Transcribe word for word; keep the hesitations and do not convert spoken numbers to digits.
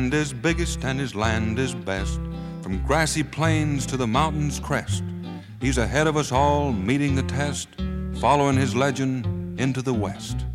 Is biggest and his land is best, from grassy plains to the mountain's crest. He's ahead of us all, meeting the test, following his legend into the West.